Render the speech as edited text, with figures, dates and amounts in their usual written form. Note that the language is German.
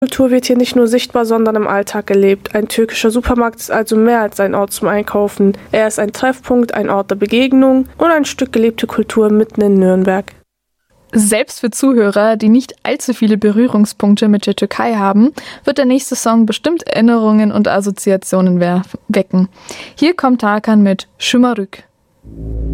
Kultur wird hier nicht nur sichtbar, sondern im Alltag gelebt. Ein türkischer Supermarkt ist also mehr als ein Ort zum Einkaufen. Er ist ein Treffpunkt, ein Ort der Begegnung und ein Stück gelebte Kultur mitten in Nürnberg. Selbst für Zuhörer, die nicht allzu viele Berührungspunkte mit der Türkei haben, wird der nächste Song bestimmt Erinnerungen und Assoziationen wecken. Hier kommt Tarkan mit Şımarık.